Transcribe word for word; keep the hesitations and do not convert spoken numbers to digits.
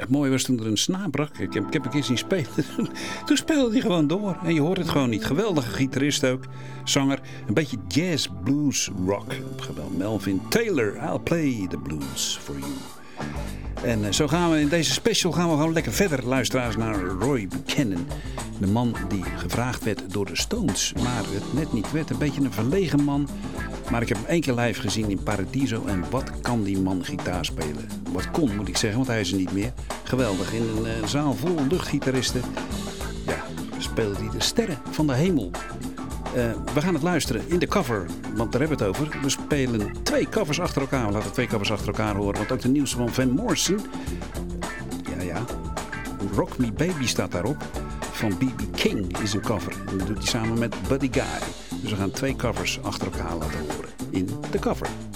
Het mooie was toen er een snaar brak. Ik heb, ik heb een keer zien spelen. Toen speelde hij gewoon door. En je hoort het gewoon niet. Geweldige gitarist ook. Zanger. Een beetje jazz, blues, rock. Geweldig. Melvin Taylor. I'll play the blues for you. En uh, zo gaan we in deze special gaan we gewoon lekker verder, luisteraars, naar Roy Buchanan. De man die gevraagd werd door de Stones, maar het net niet werd. Een beetje een verlegen man. Maar ik heb hem één keer live gezien in Paradiso. En wat kan die man gitaar spelen? Wat kon, moet ik zeggen, want hij is er niet meer. Geweldig. In een uh, zaal vol luchtgitaristen. Ja, speelde hij de sterren van de hemel. Uh, we gaan het luisteren in de cover, want daar hebben we het over. We spelen twee covers achter elkaar. We laten twee covers achter elkaar horen, want ook de nieuwste van Van Morrison. Ja, ja. Rock Me Baby staat daarop. Van B B King is een cover. En dat doet hij samen met Buddy Guy. Dus we gaan twee covers achter elkaar laten horen in de cover.